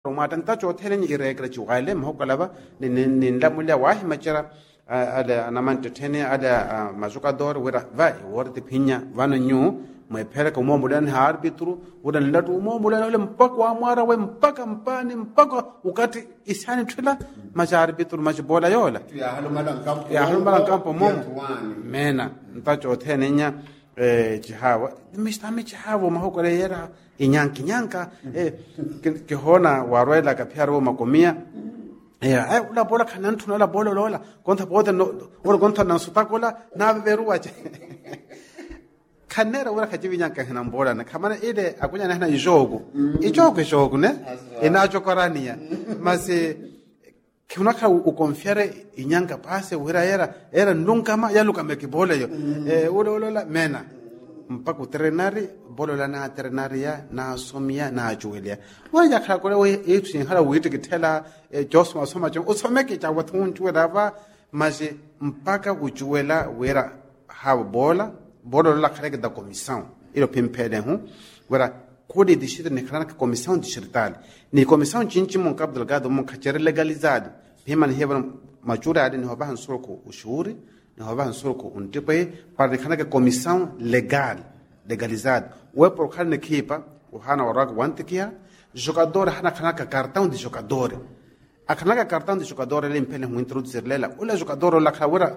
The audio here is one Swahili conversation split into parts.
matan ta cho thenen irregra chu gale mo kalaba nin la mulya wahi machara ada anamante tene ada mazuka dor wera vai worte pinya vana nyu mai pere ko mo mudan har bitru udan latu mo mudan ole mpako amara we mpaka mpani mpako ukati isani tula majar bitru maj bola yola ya halu malan kampo mo mena ntacho tenenya jihawa mistami jihawa mahokole yera inyanka ke hona warwela ka pyaro makomia ula bola kanan tuna la bola lola konta boda no ora konta nan sutakola na beruwa je kanera ora kajibinya ka hanan bola na kamana ile akunya na ijogo ne ina chokorania mase kunaka ukonfiare inyanga pase wera era nunca ma ya luka meki bola yo ula mena mpaka trenari bolo la na trenaria na somia na juelia wanja kha kore we etu hala witi kitela josma soma jo usomeke cha wathun chuedava maje mpaka ujuela wera ha bolo la khare da comissão ilo pimpede hu wera kodi dishita ne khana comissão distrital ni comissão cinci mon cap delgado mon kachere legalizado piman heban majura adin hoba hansurko ushuri ne hoba hansurko untipe par khana comissão legalizado o por khana equipa o hana warak wantikia jogador hana khana cartão de jogador akana cartão de jogador ele impele hu introduzir lela ula jogador la khawara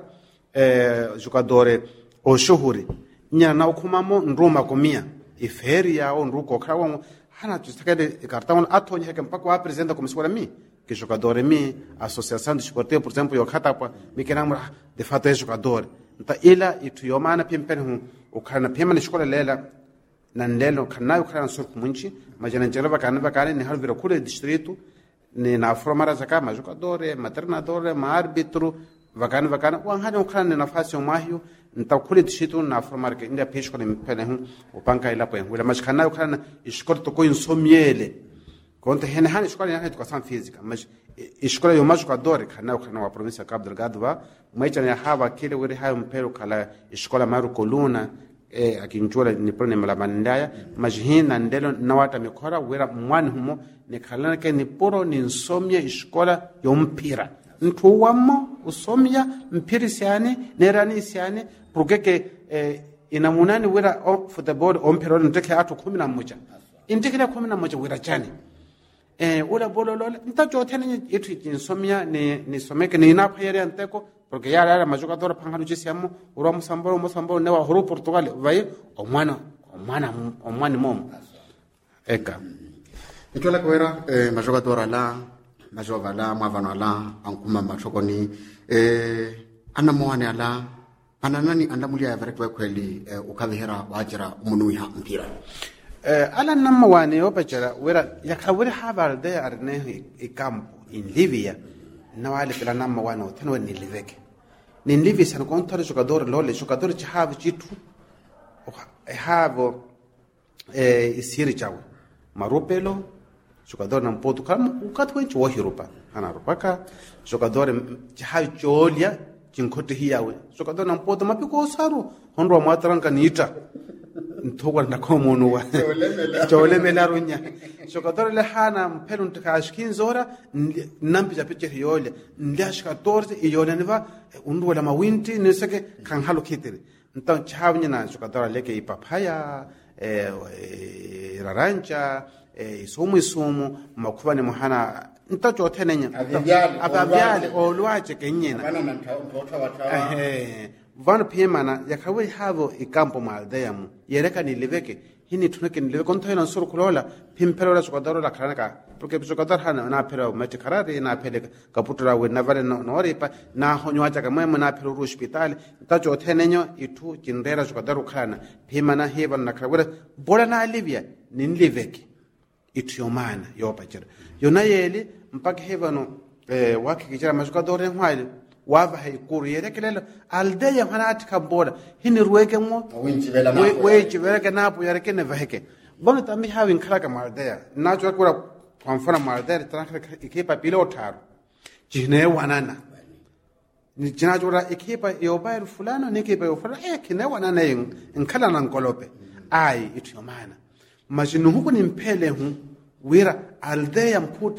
jogador o shuhuri nyana ukhumamo ndruma komia iferia au nruko krawo hana tusakade cartão atonye heke mpaka wa presidente como escola mi que jogador mi associação de esporte por exemplo eu khatapa mi kenamo de fato é jogador nta ila ituyomana pimpene hu ukana pema ni shkola lela nandelo kana ukana surku munchi majana jelaba kana ni halvira kule distrito ni na formara zaka jogador maternador arbitro vakana wangani ukana ni nafasi mahio nta kule distrito na formara ke inda peshko ni pene hu upanka ila po wala mashkana ukana ishkorto ko insomiele konta hene hani shkola yana educação física mas escola yo jogador kana wa província Cabo Delgado va maicha ya hava kile wele hayo mpero kala escola maru coluna akinjula ni prone mala mandaya majhina ndelo nawata mikora wera mwani humo ni kala ke ni poro ni nsomya escola yo mpira ntuwamo usomya mpiri siane nerani siane porque inamunani wera football ompero nteke atu 11 intekela 11 wera chani ula bolo lola ntacho tene itu insomnia ni someke ni na payere anteko porque ya la majogador pangalo chisiamo uro musamboro ne wa horo Portugal vai omwana mom eka itola kwera majogador majovala mavano ala ankuma machokoni ana moane ala ananani andamulia ya verekwe kweli ukavihera wajira umunuiha mpira ala namma wane opachara wera yakawira habar de arne campo in Libia nawali kila namma wane otano ni liveke ni Libia sana kontare jogador lole jogador chahave jitu havo isiri chawe marupelo jogador na mpoto kama ukatwenchi wa hirupa ana rupaka jogador chahave jolia jinkote hiyawe jogador na mpoto mapiko saru honro matranka niita ntogwa na komono wa chole melarunya jogador le hana mpelo ntakashkin zora nampija piche yole ndash 14 iyole neva undu wala mawinti neseke kan halo kitiri nta chavnya na jogador leke ipapaya rarancha isumu makubane muhana nta chotenenya ababyale olwache kenyena vano pemana yakawe havo ikampo maldeyamu yereka ni liveke hini tuneke ni liveke konta ina suru kulola pimpero la jogador la kanaka porque jogador hana na pero mete karare na pele kaputura we na vale no ripa na honyoacha kama na pero ru hospital tacho tenenyo itu kindera jogador kana pemana heba na krawera bola na Libya ni liveke itu yomana yopachira yona yeli mpaka heba no waki kijara majogador ngwali wava haikuru yerekelela aldeya manati kambola hini ruweke mo wechi vereke napo yareke ne vaheke bono tambi hawi nkaraka maldeya nacho kura kwa mfano maldeya tranka ikipa pilotaro jine wanana ni jinajura ikipa yobayru fulano nikipa yofulano kine wanana nkala na nkolope ai itu yomana majinu huku ni mpele hu wira aldeya mpute